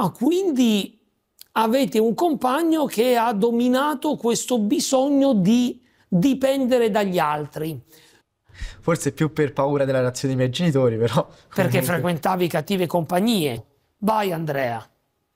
Ah, quindi avete un compagno che ha dominato questo bisogno di dipendere dagli altri. Forse più per paura della reazione dei miei genitori, però... Perché frequentavi cattive compagnie. Vai Andrea.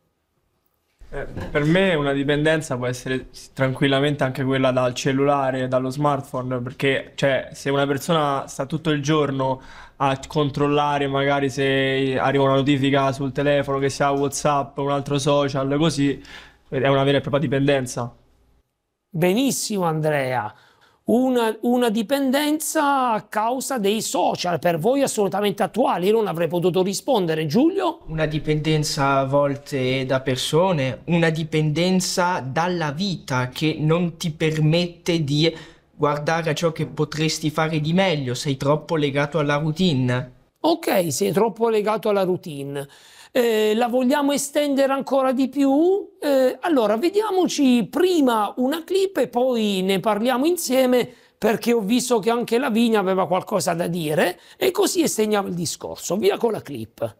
Per me una dipendenza può essere tranquillamente anche quella dal cellulare, dallo smartphone, perché cioè, se una persona sta tutto il giorno a controllare magari se arriva una notifica sul telefono, che sia WhatsApp, un altro social, così, è una vera e propria dipendenza. Benissimo Andrea. Una dipendenza a causa dei social, per voi assolutamente attuali. Io non avrei potuto rispondere. Giulio? Una dipendenza a volte da persone, una dipendenza dalla vita che non ti permette di guardare a ciò che potresti fare di meglio, sei troppo legato alla routine. Ok, sei troppo legato alla routine. La vogliamo estendere ancora di più? Allora, vediamoci prima una clip e poi ne parliamo insieme, perché ho visto che anche Lavinia aveva qualcosa da dire e così estendiamo il discorso. Via con la clip.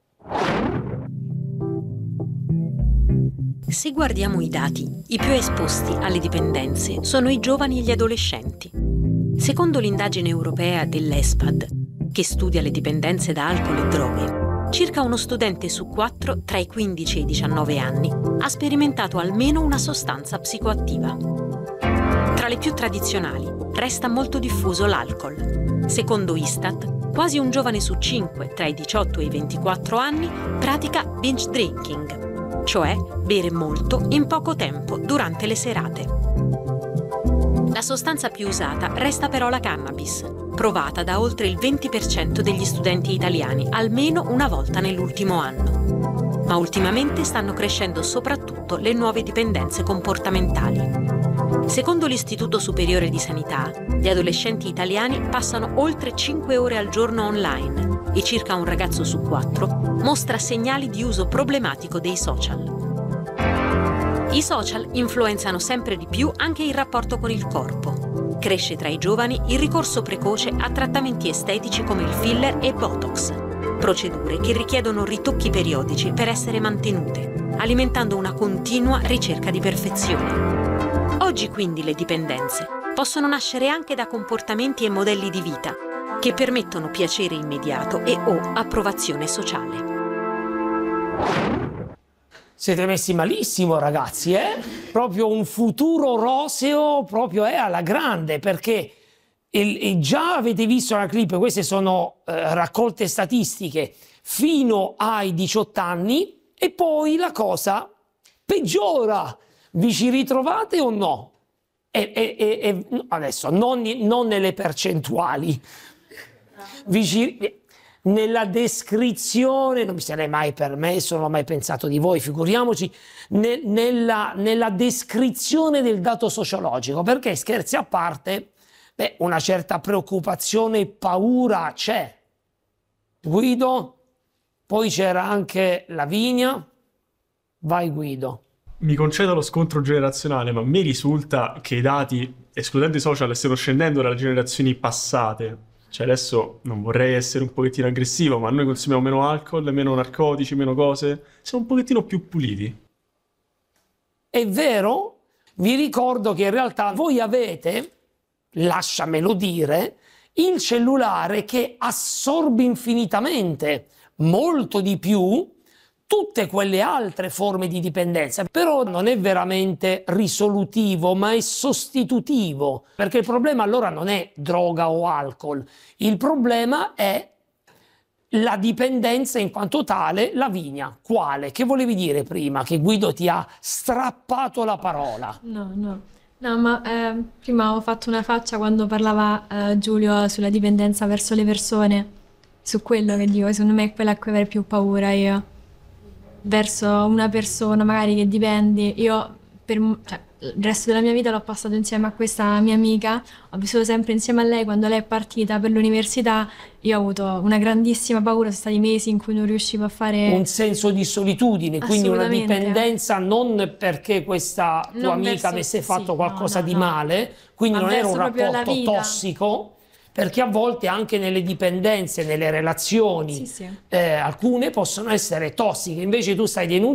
Se guardiamo i dati, i più esposti alle dipendenze sono i giovani e gli adolescenti. Secondo l'indagine europea dell'ESPAD, che studia le dipendenze da alcol e droghe, circa uno studente su 4 tra i 15 e i 19 anni ha sperimentato almeno una sostanza psicoattiva. Tra le più tradizionali resta molto diffuso l'alcol. Secondo Istat, quasi un giovane su 5 tra i 18 e i 24 anni pratica binge drinking, cioè bere molto in poco tempo durante le serate. La sostanza più usata resta però la cannabis, provata da oltre il 20% degli studenti italiani almeno una volta nell'ultimo anno. Ma ultimamente stanno crescendo soprattutto le nuove dipendenze comportamentali. Secondo l'Istituto Superiore di Sanità, gli adolescenti italiani passano oltre 5 ore al giorno online e circa un ragazzo su 4 mostra segnali di uso problematico dei social. I social influenzano sempre di più anche il rapporto con il corpo. Cresce tra i giovani il ricorso precoce a trattamenti estetici come il filler e Botox, procedure che richiedono ritocchi periodici per essere mantenute, alimentando una continua ricerca di perfezione. Oggi quindi le dipendenze possono nascere anche da comportamenti e modelli di vita che permettono piacere immediato e o approvazione sociale. Siete messi malissimo ragazzi, eh? Proprio un futuro roseo, proprio alla grande, perché già avete visto la clip, queste sono raccolte statistiche fino ai 18 anni e poi la cosa peggiora. Vi ci ritrovate o no? Adesso, non nelle percentuali, nella descrizione, non mi sarei mai permesso, non ho mai pensato di voi, figuriamoci, nella descrizione del dato sociologico, perché scherzi a parte, una certa preoccupazione e paura c'è. Guido, poi c'era anche Lavinia, vai Guido. Mi concedo lo scontro generazionale, ma mi risulta che i dati, escludendo i social, stiano scendendo dalle generazioni passate. Cioè adesso non vorrei essere un pochettino aggressivo, ma noi consumiamo meno alcol, meno narcotici, meno cose, siamo un pochettino più puliti. È vero? Vi ricordo che in realtà voi avete, lasciamelo dire, il cellulare che assorbe infinitamente, molto di più, tutte quelle altre forme di dipendenza, però non è veramente risolutivo, ma è sostitutivo, perché il problema allora non è droga o alcol, il problema è la dipendenza in quanto tale. Lavinia, quale? Che volevi dire prima, che Guido ti ha strappato la parola? No, ma prima ho fatto una faccia quando parlava Giulio sulla dipendenza verso le persone, su quello che dico, secondo me è quella a cui avrei più paura io. Verso una persona magari che dipendi, io il resto della mia vita l'ho passato insieme a questa mia amica, ho vissuto sempre insieme a lei. Quando lei è partita per l'università io ho avuto una grandissima paura, sono stati mesi in cui non riuscivo a fare... Un senso di solitudine, quindi una dipendenza non perché questa tua amica avesse fatto qualcosa di male, quindi non era un rapporto tossico, perché a volte anche nelle dipendenze, nelle relazioni, alcune possono essere tossiche. Invece tu stai denunciando